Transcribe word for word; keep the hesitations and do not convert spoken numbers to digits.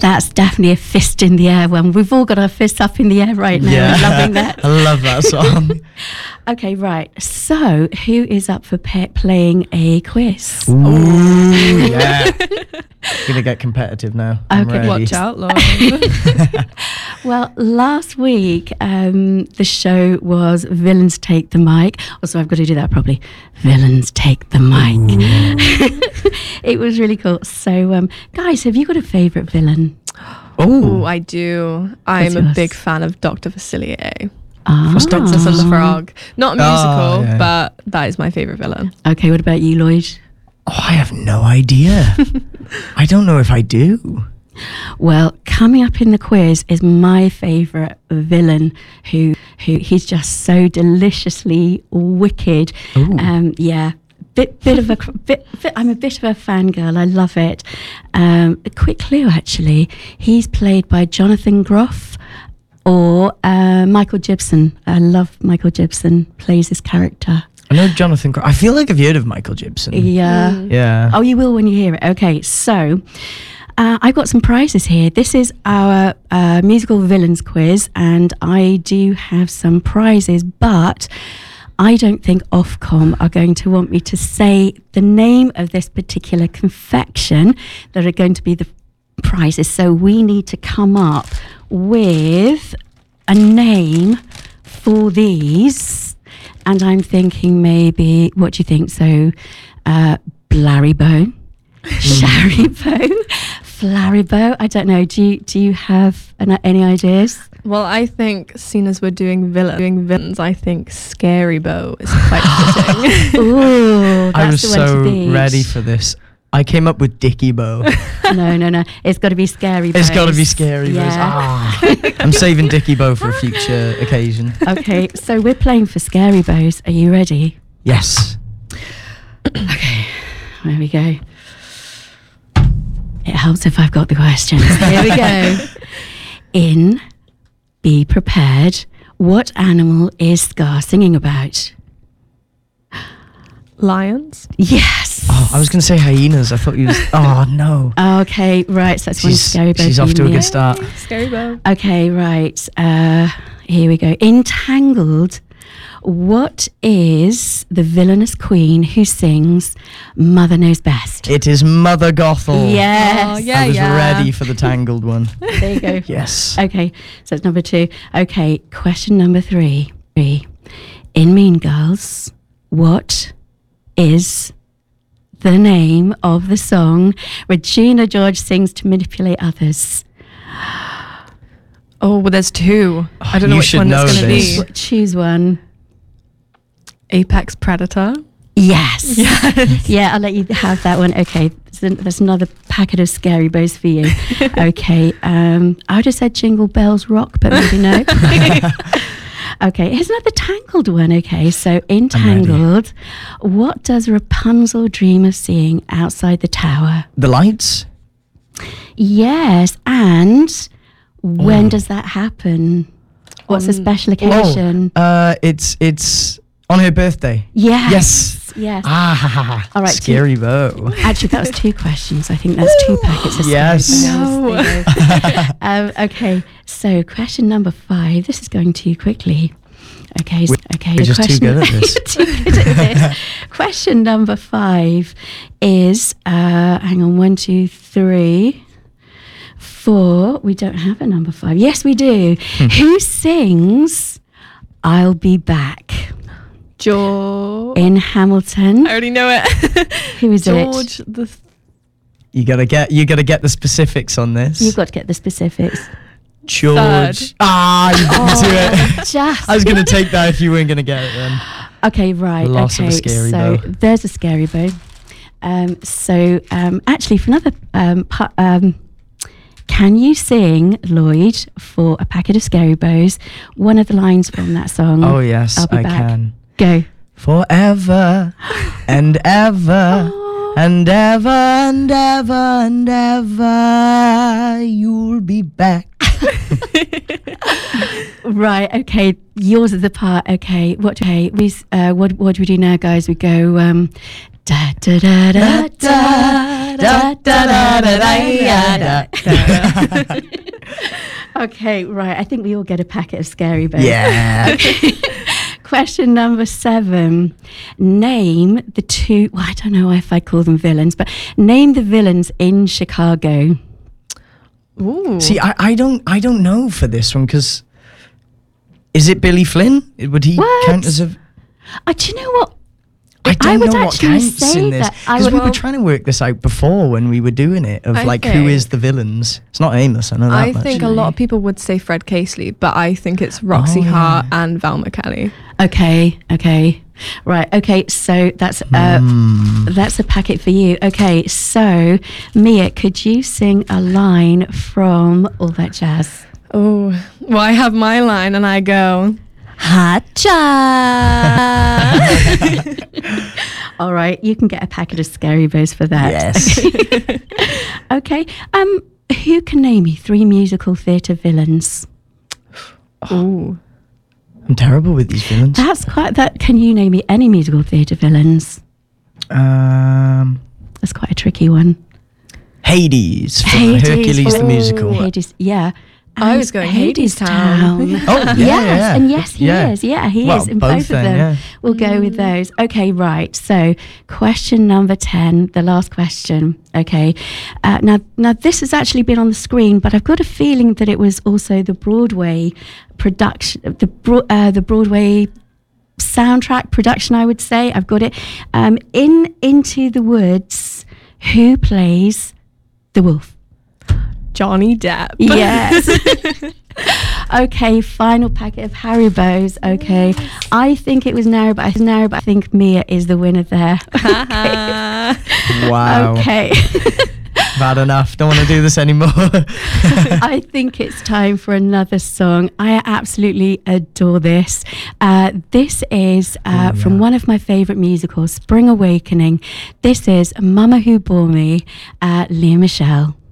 That's definitely a fist in the air one. We've all got our fists up in the air right now. Yeah. We're loving that. I love that song. Okay, right. So, who is up for pe- playing a quiz? Ooh, yeah. Gonna get competitive now. I'm Okay, ready. Watch out, Lauren. Well, last week um, the show was Villains Take the Mic. Also, I've got to do that properly. Villains Take the Mic. It was really cool. So, um, guys, have you got a favourite villain? Oh, Oh, I do. I'm What's a yours? big fan of Doctor Facilier. Ah. Princess and the Frog. Not a Oh, musical, yeah. but that is my favourite villain. Okay, what about you, Lloyd? oh, I have no idea. I don't know if I do. Well, coming up in the quiz is my favourite villain, who who he's just so deliciously wicked. Ooh. Um, yeah, bit bit of a cr- bit, bit. I'm a bit of a fangirl. I love it. Um, a quick clue, actually, he's played by Jonathan Groff or uh, Michael Gibson. I love Michael Gibson plays this character. I know Jonathan. Cro- I feel like I've heard of Michael Gibson. Yeah. Mm. Yeah. Oh, you will when you hear it. Okay, so uh, I've got some prizes here. This is our uh, musical villains quiz, and I do have some prizes, but I don't think Ofcom are going to want me to say the name of this particular confection that are going to be the prizes. So we need to come up with a name for these. And I'm thinking maybe, what do you think? So, uh, Blarrybo, Sharibo, Flaribo. I don't know. Do you do you have an, any ideas? Well, I think, seeing as we're doing, villain, doing villains, I think Scary Bo is quite fitting. Ooh, that's I was the one so to beat. ready for this. I came up with Dickie Bow. No, no, no. It's got to be Scary. It's got to be Bows. Scary Bows. Yeah. Ah. I'm saving Dickie Bow for a future occasion. Okay, so we're playing for Scary Bows. Are you ready? Yes. Okay, there we go. It helps if I've got the questions. Here we go. In Be Prepared, what animal is Scar singing about? Lions? Yes. Oh, I was going to say hyenas. I thought you was... Oh, no. Okay, right. So that's one She's, Scary Bow. she's for off you, to a Mia. good start. Scary Bo. Okay, right. Uh, here we go. Entangled. What is the villainous queen who sings Mother Knows Best? It is Mother Gothel. Yes. Oh, yeah, I was yeah. ready for the Tangled one. There you go. Yes. Okay, so it's number two. Okay, question number three. Three. In Mean Girls, what is the name of the song Regina George sings to manipulate others? Oh, well, there's two. I don't know You which should one know it's going to this. be. W- Choose one. Apex Predator. Yes. Yeah, I'll let you have that one. Okay, so there's another packet of Scary Bows for you. Okay, um, I would have said Jingle Bells Rock, but maybe no. Okay, here's another Tangled one. Okay, so in Tangled, what does Rapunzel dream of seeing outside the tower? The lights? Yes, and when Oh. does that happen? What's the On- special occasion? Oh, uh, it's it's on her birthday. Yes. Yes. Yes. Ah, ha, ha, ha. All right, Scary Bow. Actually, that was two questions. I think that's two packets of Yes. Scary Bows. No. There you go. um, okay, so question number five. This is going too quickly. Okay, so, okay. we're the just too question- good at this. You're too good at this. Question number five is, uh, hang on, one, two, three, four. We don't have a number five. Yes, we do. Hmm. Who sings "I'll Be Back" George. in Hamilton? I already know it. Who is it? George the... Th- You gotta get you gotta get the specifics on this. You've got to get the specifics. George. Third. Ah, you beat to it. Just. I was gonna take that if you weren't gonna get it then. Okay, right. Loss of okay, a Scary so Bow. there's a Scary Bow. Um, so um, actually, for another um, pu- um, can you sing, Lloyd, for a packet of Scary Bows, one of the lines from that song? Oh yes, I'll be I back. can. Go. Forever and ever Oh. and ever and ever and ever you'll be back. Right. Okay. Yours is the part. Okay. What? Okay. We. Uh, what? What do we do now, guys? We go. Um, Da da da da da da da da da da da. Okay, right. I think we all get a packet of Scary Bows. Yeah. Question number seven. Name the two, well, I don't know if I call them villains, but name the villains in Chicago. Ooh. See, I, I don't I don't know for this one because is it Billy Flynn? Would he What? count as a? Uh, do you know what? I don't I would know what actually counts say in this that I because we would- were trying to work this out before when we were doing it of I like who think- is the villains. It's not Amos, I know that I much. think a lot of people would say Fred Casely, but I think it's Roxy Oh, yeah. Hart and Velma Kelly. Okay, okay. Right, okay, so that's uh, Hmm. that's a packet for you. Okay, so Mia, could you sing a line from All That Jazz? Oh, well, I have my line and I go, Hacha! All right, you can get a packet of Scary Bows for that. Yes. Okay, um, who can name me three musical theatre villains? ooh. I'm terrible with these villains. That's quite, that, can you name me any musical theatre villains? Um, That's quite a tricky one. Hades from Hades. Hercules the Oh, musical. Hades, yeah. I And was going Hades Town. Town. Oh, yeah, yes, yeah. and yes, he Yeah. is. Yeah, he Well, is in both both, of then, them. yeah. We'll go with those. Okay, right. So, question number ten, the last question. Okay. Uh, now, now this has actually been on the screen, but I've got a feeling that it was also the Broadway production, the Bro- uh, the Broadway soundtrack production. I would say I've got it. Um, in Into the Woods, who plays the wolf? Johnny Depp. Yes. Okay, final packet of Haribo's. Okay, I think it was narrow, but I narrow, but I think Mia is the winner there. Wow. Okay, I've had enough. Don't want to do this anymore. I think it's time for another song. I absolutely adore this. Uh, this is uh, Oh, from yeah. one of my favourite musicals, Spring Awakening. This is Mama Who Bore Me, uh, Leah Michelle.